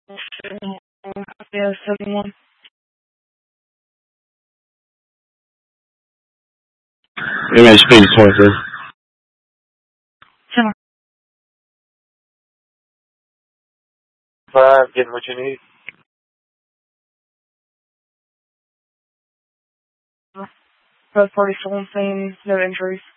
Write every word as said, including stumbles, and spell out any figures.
Yeah, seventy-one. M H P twenty-three. Ten. Five, getting what you need. Both parties still on scene, no injuries.